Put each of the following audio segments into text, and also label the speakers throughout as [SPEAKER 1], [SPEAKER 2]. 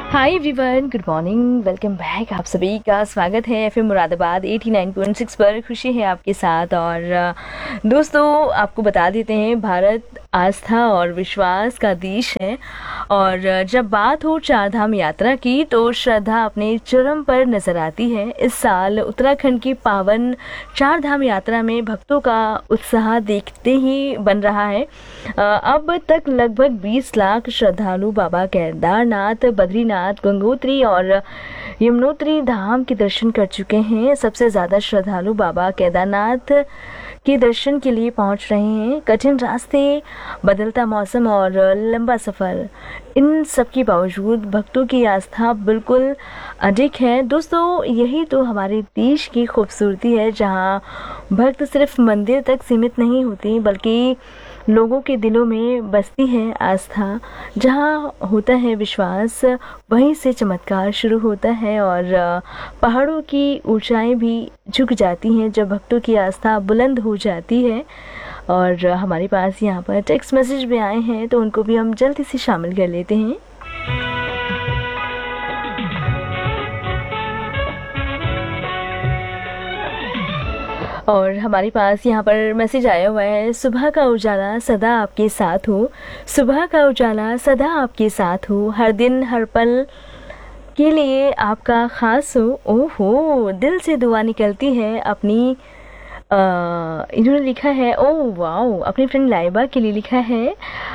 [SPEAKER 1] Hi everyone, good morning, welcome back. आप सभी का स्वागत है एफएम मुरादाबाद 89.6 पर। खुशी है आपके साथ। और दोस्तों, आपको बता देते हैं, भारत आस्था और विश्वास का देश है। और जब बात हो चार धाम यात्रा की तो श्रद्धा अपने चरम पर नजर आती है। इस साल उत्तराखंड की पावन चार धाम यात्रा में भक्तों का उत्साह देखते ही बन रहा है। अब तक लगभग 20 लाख श्रद्धालु बाबा केदारनाथ, बद्रीनाथ, गंगोत्री और यमुनोत्री धाम के दर्शन कर चुके हैं। सबसे ज़्यादा श्रद्धालु बाबा केदारनाथ के दर्शन के लिए पहुंच रहे हैं। कठिन रास्ते, बदलता मौसम और लंबा सफ़र, इन सब के बावजूद भक्तों की आस्था बिल्कुल अडिग है। दोस्तों, यही तो हमारे देश की खूबसूरती है, जहां भक्त सिर्फ मंदिर तक सीमित नहीं होते बल्कि लोगों के दिलों में बसती है आस्था। जहाँ होता है विश्वास, वहीं से चमत्कार शुरू होता है और पहाड़ों की ऊंचाई भी झुक जाती हैं जब भक्तों की आस्था बुलंद हो जाती है। और हमारे पास यहाँ पर टेक्स्ट मैसेज भी आए हैं, तो उनको भी हम जल्दी से शामिल कर लेते हैं। और हमारे पास यहाँ पर मैसेज आया हुआ है, सुबह का उजाला सदा आपके साथ हो, सुबह का उजाला सदा आपके साथ हो, हर दिन हर पल के लिए आपका खास हो। ओहो, दिल से दुआ निकलती है अपनी इन्होंने लिखा है, ओह वाओ, अपनी फ्रेंड लाइबा के लिए लिखा है,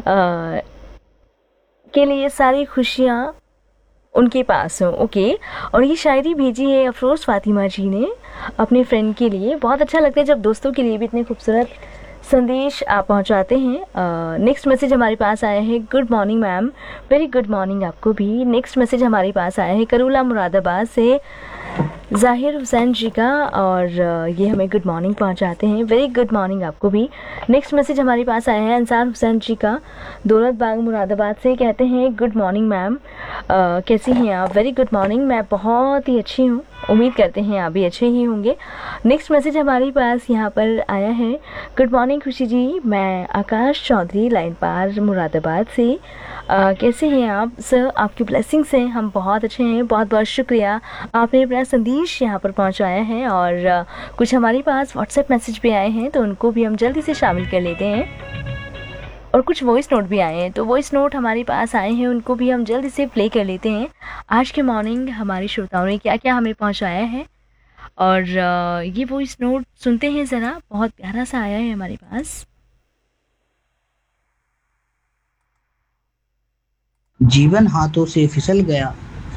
[SPEAKER 1] के लिए सारी खुशियाँ उनके पास हो। ओके। और ये शायरी भेजी है अफरोज फातिमा जी ने अपने फ्रेंड के लिए। बहुत अच्छा लगता है जब दोस्तों के लिए भी इतने खूबसूरत संदेश आप पहुंचाते हैं। नेक्स्ट मैसेज हमारे पास आया है, good morning ma'am, very good morning आपको भी। नेक्स्ट मैसेज हमारे पास आया है करूला मुरादाबाद से जाहिर हुसैन जी का, और ये हमें गुड मॉर्निंग पहुंचाते हैं, वेरी गुड मॉर्निंग आपको भी। नेक्स्ट मैसेज हमारे पास आया है अंसार हुसैन जी का दौलत बाग मुरादाबाद से, कहते हैं गुड मॉर्निंग मैम, कैसी हैं आप? वेरी गुड मॉर्निंग, मैं बहुत ही अच्छी हूँ, उम्मीद करते हैं आप भी अच्छे ही होंगे। नेक्स्ट मैसेज हमारे पास यहाँ पर आया है, गुड मॉर्निंग खुशी जी, मैं आकाश चौधरी लाइन पार मुरादाबाद से, कैसे हैं आप सर? आपकी ब्लेसिंग से हम बहुत अच्छे हैं, बहुत बहुत शुक्रिया, आपने अपना संदेश यहाँ पर पहुँचाया है। और कुछ हमारे पास व्हाट्सएप मैसेज भी आए हैं, तो उनको भी हम जल्दी से शामिल कर लेते हैं। और कुछ वॉइस नोट भी आए हैं, तो वॉइस नोट हमारे पास आए हैं, उनको भी हम जल्दी से प्ले कर लेते हैं। आज के मॉर्निंग हमारे श्रोताओं ने क्या क्या हमें पहुँचाया है, और ये वॉइस नोट सुनते हैं ज़रा, बहुत प्यारा सा आया है हमारे पास।
[SPEAKER 2] जीवन हाथों से फिसल गया,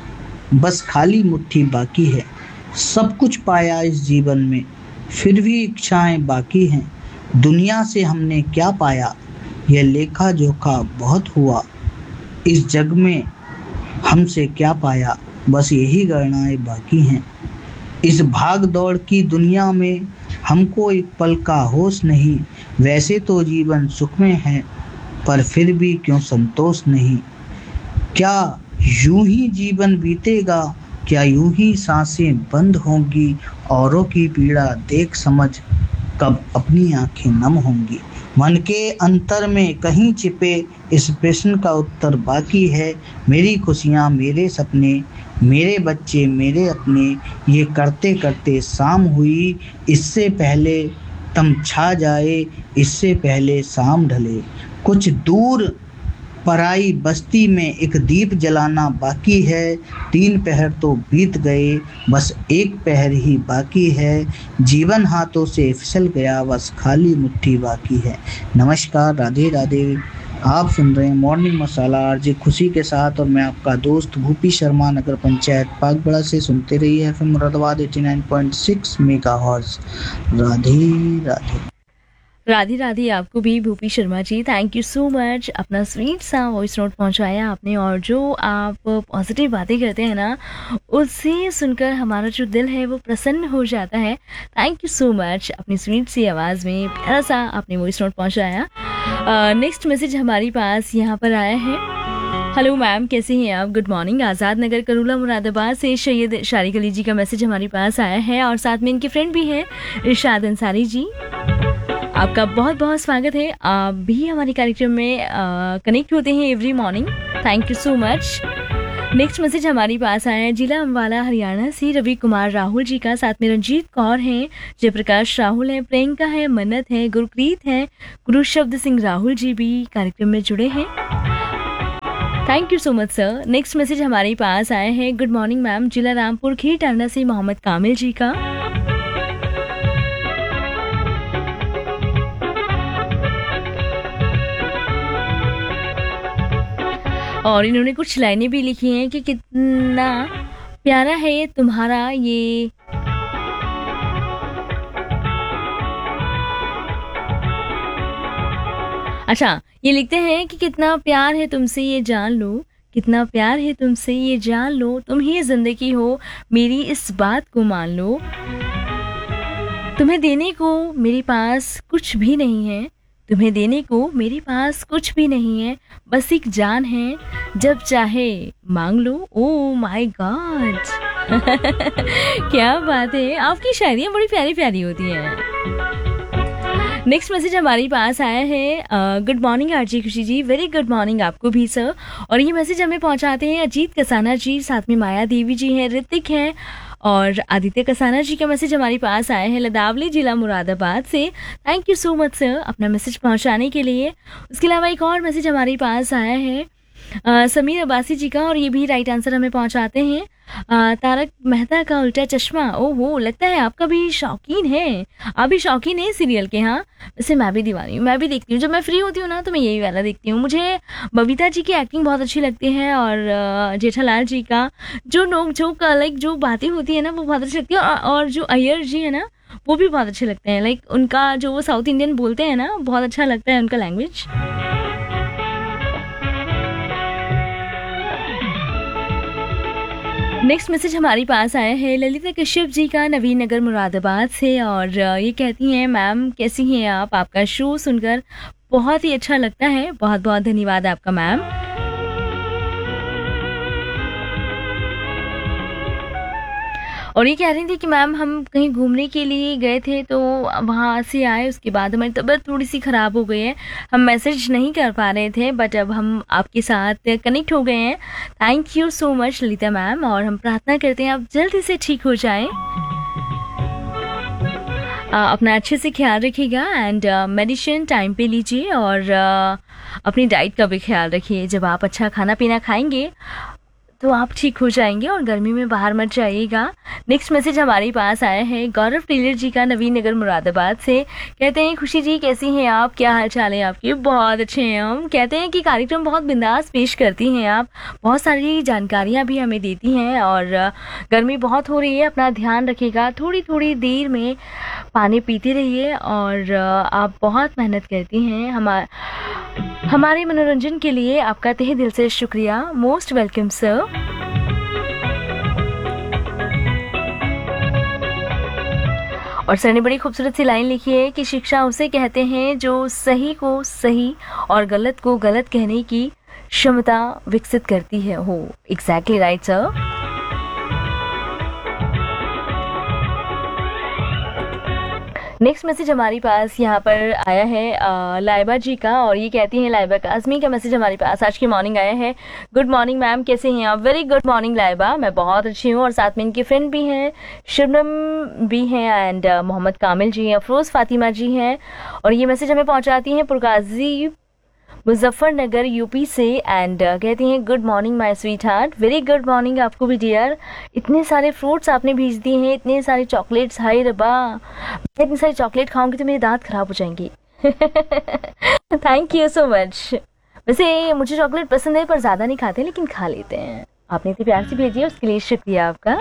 [SPEAKER 2] बस खाली मुट्ठी बाकी है। सब कुछ पाया इस जीवन में, फिर भी इच्छाएं बाकी हैं। दुनिया से हमने क्या पाया, यह लेखा जोखा बहुत हुआ। इस जग में हमसे क्या पाया, बस यही गणनाएं बाकी हैं। इस भाग दौड़ की दुनिया में हमको एक पल का होश नहीं। वैसे तो जीवन सुख में है, पर फिर भी क्यों संतोष नहीं। क्या यूं ही जीवन बीतेगा, क्या यूं ही सांसें बंद होंगी। औरों की पीड़ा देख समझ कब अपनी आंखें नम होंगी। मन के अंतर में कहीं छिपे इस प्रश्न का उत्तर बाकी है। मेरी खुशियाँ, मेरे सपने, मेरे बच्चे, मेरे अपने, ये करते करते शाम हुई। इससे पहले तम छा जाए, इससे पहले शाम ढले। कुछ दूर पराई बस्ती में एक दीप जलाना बाकी है। 3 पहर तो बीत गए, बस एक पहर ही बाकी है। जीवन हाथों से फिसल गया, बस खाली मुट्ठी बाकी है। नमस्कार, राधे राधे। आप सुन रहे हैं मॉर्निंग मसाला आरजे खुशी के साथ, और मैं आपका दोस्त भूपी शर्मा, नगर पंचायत पागबड़ा से। सुनते रहिए एफएम मुरादाबाद 89.6 मेगाहर्ट्ज। राधे राधे।
[SPEAKER 1] राधे राधे आपको भी Bhupi Sharma ji, thank you so much. अपना स्वीट सा वॉइस नोट पहुंचाया आपने, और जो आप पॉजिटिव बातें करते हैं ना, उसे सुनकर हमारा जो दिल है वो प्रसन्न हो जाता है। Thank you so much. अपनी स्वीट सी आवाज़ में प्यारा सा आपने वॉइस नोट पहुंचाया। नेक्स्ट मैसेज हमारे पास यहाँ पर आया है, हेलो मैम, कैसे हैं आप? Good morning. आज़ाद नगर करूला मुरादाबाद से सैयद शारिक अली जी का मैसेज हमारे पास आया है, और साथ में इनके फ्रेंड भी हैं इरशाद अंसारी जी। आपका बहुत बहुत स्वागत है, आप भी हमारे कार्यक्रम में कनेक्ट होते हैं every morning, thank you so much. Next message हमारे पास आया है जिला अम्बाला हरियाणा से रवि कुमार राहुल जी का, साथ में रंजीत कौर हैं, जयप्रकाश राहुल हैं, प्रियंका है, मन्नत है, गुरप्रीत है, गुरु शब्द सिंह राहुल जी भी कार्यक्रम में जुड़े हैं। Thank you so much sir. Next message हमारे पास आया है गुड मॉर्निंग मैम, जिला रामपुर खीर टांडा से मोहम्मद कामिल जी का। और इन्होंने कुछ लाइनें भी लिखी हैं कि कितना प्यारा है ये तुम्हारा ये अच्छा, ये लिखते हैं कि कितना प्यार है तुमसे ये जान लो, कितना प्यार है तुमसे ये जान लो, तुम ही जिंदगी हो मेरी इस बात को मान लो, तुम्हें देने को मेरे पास कुछ भी नहीं है, तुम्हें देने को मेरे पास कुछ भी नहीं है, बस एक जान है जब चाहे मांग लो। ओ माय गॉड क्या बात है, आपकी शायरियाँ बड़ी प्यारी प्यारी होती हैं। नेक्स्ट मैसेज हमारे पास आया है गुड मॉर्निंग आरजी खुशी जी, वेरी गुड मॉर्निंग आपको भी सर। और ये मैसेज हमें पहुंचाते हैं अजीत कसाना जी, साथ में माया देवी जी हैं, ऋतिक हैं और आदित्य कसाना जी का मैसेज हमारे पास आया है लदावली जिला मुरादाबाद से। Thank you so much sir अपना मैसेज पहुंचाने के लिए। उसके अलावा एक और मैसेज हमारे पास आया है समीर अब्बासी जी का, और ये भी राइट आंसर हमें पहुंचाते हैं तारक मेहता का उल्टा चश्मा। ओहो, लगता है आपका भी शौकीन है, आप भी शौकीन है सीरियल के। हाँ वैसे मैं भी दीवानी हूँ, मैं भी देखती हूँ, जब मैं फ्री होती हूँ ना तो मैं यही वाला देखती हूँ। मुझे बबीता जी की एक्टिंग बहुत अच्छी लगती है और जेठालाल जी का जो नोक झोंक लाइक जो बातें होती है ना वो बहुत अच्छी लगती है, और जो अय्यर जी है ना वो भी बहुत अच्छे लगते हैं। लाइक उनका जो वो साउथ इंडियन बोलते हैं ना बहुत अच्छा लगता है उनका लैंग्वेज। नेक्स्ट मैसेज हमारे पास आया है ललिता कश्यप जी का, नवीन नगर मुरादाबाद से, और ये कहती हैं मैम कैसी हैं आप, आपका शो सुनकर बहुत ही अच्छा लगता है, बहुत बहुत धन्यवाद आपका मैम। और ये कह रही थी कि मैम हम कहीं घूमने के लिए गए थे तो वहाँ से आए, उसके बाद हमारी तबीयत थोड़ी सी ख़राब हो गई है, हम मैसेज नहीं कर पा रहे थे, बट अब हम आपके साथ कनेक्ट हो गए हैं। Thank you so much Lalita ma'am, और हम प्रार्थना करते हैं आप जल्दी से ठीक हो जाएं। अपना अच्छे से ख्याल रखिएगा एंड मेडिसिन टाइम पे लीजिए, और अपनी डाइट का भी ख्याल रखिए। जब आप अच्छा खाना पीना खाएंगे तो आप ठीक हो जाएंगे और गर्मी में बाहर मत जाइएगा। नेक्स्ट मैसेज हमारे पास आया है गौरव टेलर जी का, नवीन नगर मुरादाबाद से। कहते हैं खुशी जी कैसी हैं आप, क्या हाल चाल है आपके? बहुत अच्छे हैं हम। कहते हैं कि कार्यक्रम बहुत बिंदास पेश करती हैं आप, बहुत सारी जानकारियां भी हमें देती हैं, और गर्मी बहुत हो रही है, अपना ध्यान रखिएगा, थोड़ी थोड़ी देर में पानी पीते रहिए, और आप बहुत मेहनत करती हैं हमारे मनोरंजन के लिए। आपका तहे दिल से शुक्रिया, मोस्ट वेलकम सर। और सर ने बड़ी खूबसूरत सी लाइन लिखी है कि शिक्षा उसे कहते हैं जो सही को सही और गलत को गलत कहने की क्षमता विकसित करती है। हो exactly right sir. Next message हमारे पास यहाँ पर आया है लाइबा जी का, और ये कहती हैं लाइबा काज़मी का मैसेज हमारे पास आज की मॉर्निंग आया है। गुड मॉर्निंग मैम, कैसे हैं आप? वेरी गुड मॉर्निंग लाइबा, मैं बहुत अच्छी हूँ, और साथ में इनके फ्रेंड भी हैं, शबनम भी हैं एंड मोहम्मद कामिल जी हैं, अफरोज़ फातिमा जी हैं, और ये मैसेज हमें पहुँचाती हैं पुरकाजी मुजफ्फरनगर यूपी से, एंड कहती हैं good morning my sweet heart. Very good morning आपको भी डियर। इतने सारे फ्रूट्स आपने भेज दिए हैं, इतने सारे चॉकलेट्स, हाय रबा, मैं इतनी सारी चॉकलेट खाऊंगी तो मेरे दांत खराब हो जाएंगे। Thank you so much. वैसे मुझे चॉकलेट पसंद है पर ज़्यादा नहीं खाते, लेकिन खा लेते हैं। आपने इतनी प्यार से भेजी है उसके लिए शुक्रिया आपका।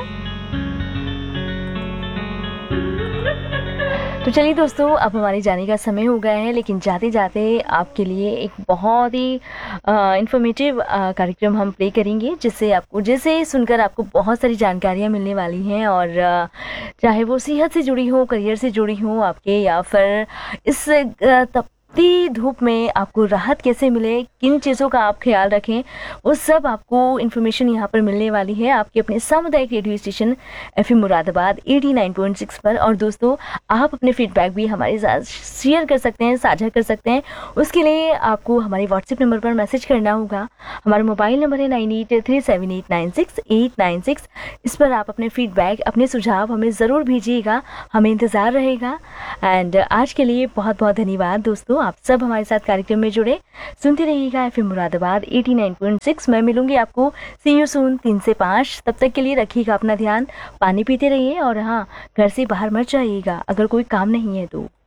[SPEAKER 1] तो चलिए दोस्तों, अब हमारे जाने का समय हो गया है, लेकिन जाते जाते आपके लिए एक बहुत ही इंफॉर्मेटिव कार्यक्रम हम प्ले करेंगे, जिसे सुनकर आपको बहुत सारी जानकारियाँ मिलने वाली हैं, और चाहे वो सेहत से जुड़ी हो, करियर से जुड़ी हो आपके, या फिर इस तपती धूप में आपको राहत कैसे मिले, किन चीज़ों का आप ख्याल रखें, वो सब आपको इन्फॉर्मेशन यहाँ पर मिलने वाली है आपके अपने सामुदायिक रेडियो स्टेशन एफएम मुरादाबाद 89.6 पर। और दोस्तों, आप अपने फीडबैक भी हमारे साथ शेयर कर सकते हैं, साझा कर सकते हैं। उसके लिए आपको हमारे व्हाट्सएप नंबर पर मैसेज करना होगा। हमारा मोबाइल नंबर है 9837896896। इस पर आप अपने फीडबैक, अपने सुझाव हमें ज़रूर भेजिएगा, हमें इंतज़ार रहेगा। एंड आज के लिए बहुत बहुत धन्यवाद दोस्तों, आप सब हमारे साथ कार्यक्रम में जुड़े। सुनते रहिएगा एफएम मुरादाबाद 89.6। मैं मिलूंगी आपको सी यू सून 3 से 5। तब तक के लिए रखिएगा अपना ध्यान, पानी पीते रहिए और हाँ, घर से बाहर मत जाइएगा अगर कोई काम नहीं है तो।